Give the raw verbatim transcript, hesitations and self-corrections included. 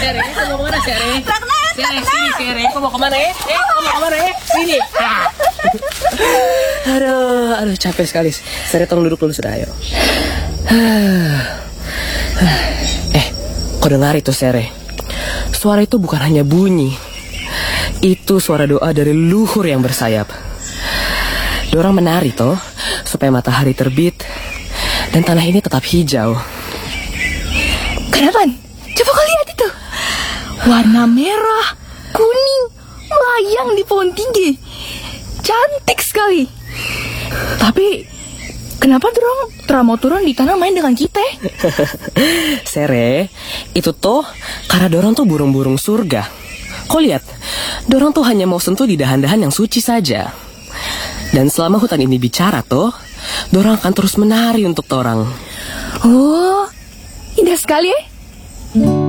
Sere, kau mau kemana Sere? Sere, sini Sere, kau mau kemana ya? Eh, kau mau kemana ya? Sini. Ah. Aduh, aduh capek sekali. Sere tolong duduk dulu sudah, ayo. Eh, kau dengar itu Sere? Suara itu bukan hanya bunyi. Itu suara doa dari leluhur yang bersayap. Dorang menari toh, supaya matahari terbit dan tanah ini tetap hijau. Kenapa? Coba kau lihat itu. Warna merah, kuning, melayang di pohon tinggi. Cantik sekali. Tapi kenapa dorang terang mau turun di tanah main dengan kita? Sere, itu tuh karena dorang tuh burung-burung surga. Kau lihat, dorang tuh hanya mau sentuh di dahan-dahan yang suci saja. Dan selama hutan ini bicara toh, dorang akan terus menari untuk torang. Oh, indah sekali ya.